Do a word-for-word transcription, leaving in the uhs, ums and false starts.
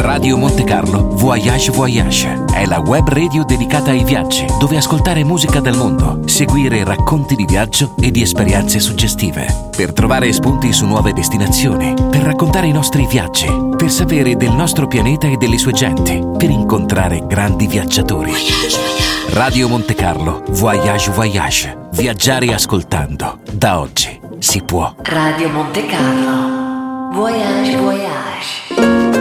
Radio Monte Carlo Voyage Voyage è la web radio dedicata ai viaggi, dove ascoltare musica del mondo, seguire racconti di viaggio e di esperienze suggestive, per trovare spunti su nuove destinazioni, per raccontare i nostri viaggi, per sapere del nostro pianeta e delle sue genti, per incontrare grandi viaggiatori. Voyage, voyage. Radio Monte Carlo Voyage Voyage. Viaggiare ascoltando. Da oggi si può. Radio Monte Carlo Voyage Voyage.